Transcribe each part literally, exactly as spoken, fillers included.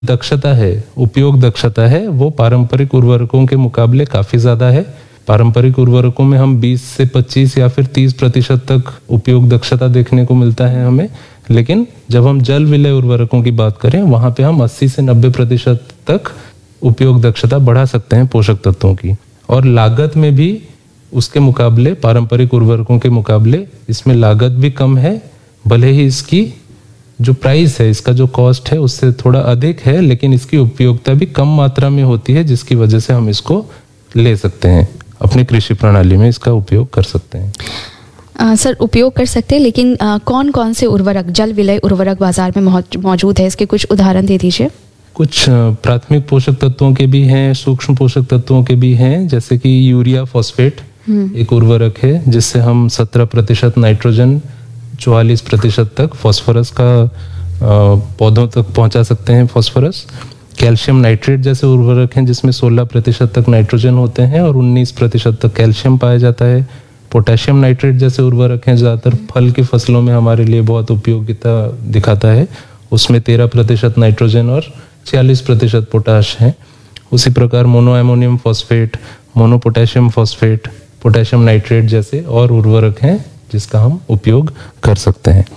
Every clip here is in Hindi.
दक्षता है, उपयोग दक्षता है, वो पारंपरिक उर्वरकों के मुकाबले काफी ज्यादा है। पारंपरिक उर्वरकों में हम बीस से पच्चीस या फिर तीस प्रतिशत तक उपयोग दक्षता देखने को मिलता है हमें, लेकिन जब हम जल विलय उर्वरकों की बात करें वहां पे हम अस्सी से नब्बे प्रतिशत तक उपयोग दक्षता बढ़ा सकते हैं पोषक तत्वों की। और लागत में भी उसके मुकाबले, पारंपरिक उर्वरकों के मुकाबले इसमें लागत भी कम है, भले ही इसकी जो प्राइस है, इसका जो कॉस्ट है उससे थोड़ा अधिक है, लेकिन इसकी उपयोगिता भी कम मात्रा में होती है, जिसकी वजह से हम इसको ले सकते हैं, अपनी कृषि प्रणाली में इसका उपयोग कर सकते हैं। आ, सर उपयोग कर सकते हैं, लेकिन आ, कौन कौन से उर्वरक, जल विलय उर्वरक बाजार में मौजूद है, इसके कुछ उदाहरण दे दीजिए। कुछ प्राथमिक पोषक तत्वों के भी हैं, सूक्ष्म पोषक तत्वों के भी हैं, जैसे कि यूरिया फॉस्फेट एक उर्वरक है जिससे हम सत्रह प्रतिशत नाइट्रोजन, चौवालीस प्रतिशत तक फॉस्फोरस का पौधों तक पहुंचा सकते हैं फॉस्फोरस। कैल्शियम नाइट्रेट जैसे उर्वरक हैं जिसमें सोलह प्रतिशत तक नाइट्रोजन होते हैं और उन्नीस प्रतिशत तक कैल्शियम पाया जाता है। पोटेशियम नाइट्रेट जैसे उर्वरक हैं, ज़्यादातर फल की फसलों में हमारे लिए बहुत उपयोगिता दिखाता है, उसमें तेरह प्रतिशत नाइट्रोजन और छियालीस प्रतिशत पोटाश है। उसी प्रकार mono ammonium phosphate, mono potassium phosphate, potassium nitrate जैसे और उर्वरक हैं जिसका हम उपयोग कर सकते हैं।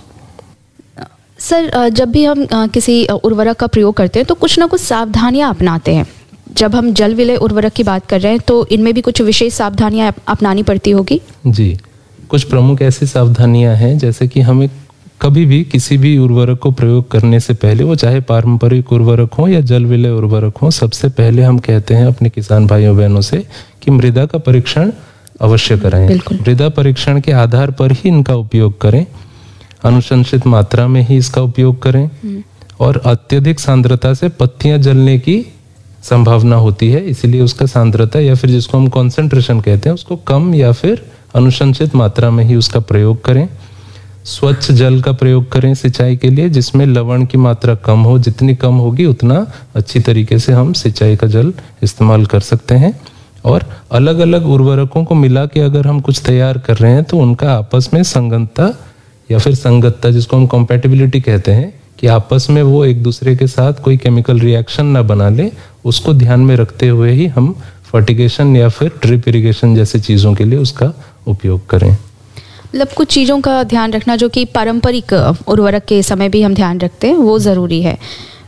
सर जब भी हम किसी उर्वरक का प्रयोग करते हैं तो कुछ ना कुछ सावधानियां अपनाते हैं। जब हम जल विलय उर्वरक की बात कर रहे हैं तो इनमें भी कुछ विशेष सावधानियां अपनानी पड़ती होगी। जी, कुछ प्रमुख ऐसी सावधानियां हैं, जैसे कि हमें कभी भी किसी भी उर्वरक को प्रयोग करने से पहले, वो चाहे पारंपरिक उर्वरक हो या जल विलय उर्वरक हो, सबसे पहले हम कहते हैं अपने किसान भाइयों बहनों से कि मृदा का परीक्षण अवश्य करें। मृदा परीक्षण के आधार पर ही इनका उपयोग करें, अनुशंसित मात्रा में ही इसका उपयोग करें, और अत्यधिक सांद्रता से पत्तियां जलने की संभावना होती है, इसलिए उसका सांद्रता या फिर जिसको हम कॉन्सेंट्रेशन कहते हैं उसको कम या फिर अनुशंसित मात्रा में ही उसका प्रयोग करें। स्वच्छ जल का प्रयोग करें सिंचाई के लिए, जिसमें लवण की मात्रा कम हो, जितनी कम होगी उतना अच्छी तरीके से हम सिंचाई का जल इस्तेमाल कर सकते हैं। और अलग अलग उर्वरकों को मिला के अगर हम कुछ तैयार कर रहे हैं तो उनका आपस में संगतता या फिर संगतता, जिसको हम कॉम्पैटिबिलिटी कहते हैं, कि आपस में वो एक दूसरे के साथ कोई केमिकल रिएक्शन ना बना ले, उसको ध्यान में रखते हुए ही हम फर्टिगेशन या फिर ड्रिप इरिगेशन जैसी चीज़ों के लिए उसका उपयोग करें। मतलब कुछ चीज़ों का ध्यान रखना जो कि पारंपरिक उर्वरक के समय भी हम ध्यान रखते हैं, वो ज़रूरी है।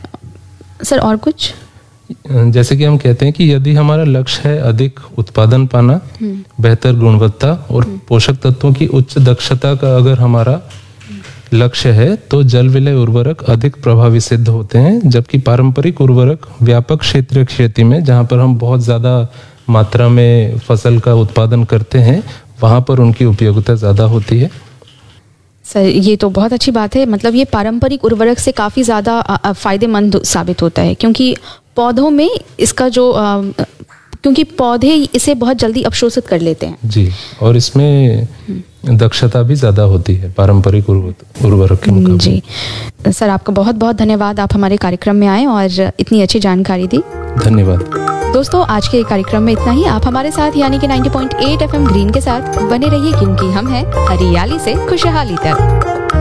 सर और कुछ? जैसे कि हम कहते हैं कि यदि हमारा लक्ष्य है अधिक उत्पादन पाना, बेहतर गुणवत्ता और पोषक तत्वों की उच्च दक्षता का अगर हमारा लक्ष्य है, तो जल विलय उर्वरक अधिक प्रभावी सिद्ध होते हैं, जबकि पारंपरिक उर्वरक व्यापक क्षेत्रीय खेती में, जहाँ पर हम बहुत ज़्यादा मात्रा में फसल का उत्पादन करते हैं, वहाँ पर उनकी उपयोगिता ज़्यादा होती है। सर ये तो बहुत अच्छी बात है, मतलब ये पारंपरिक उर्वरक से काफ़ी ज़्यादा फ़ायदेमंद साबित होता है, क्योंकि पौधों में इसका जो आ, क्योंकि पौधे इसे बहुत जल्दी अवशोषित कर लेते हैं। जी, और इसमें दक्षता भी ज़्यादा होती है पारंपरिक उर्वरक के मुकाबले। जी सर, आपका बहुत बहुत धन्यवाद, आप हमारे कार्यक्रम में आए और इतनी अच्छी जानकारी दी। धन्यवाद। दोस्तों आज के कार्यक्रम में इतना ही। आप हमारे साथ यानी कि नब्बे पॉइंट आठ एफएम ग्रीन के साथ बने रहिए, क्योंकि हम हैं हरियाली से खुशहाली तक।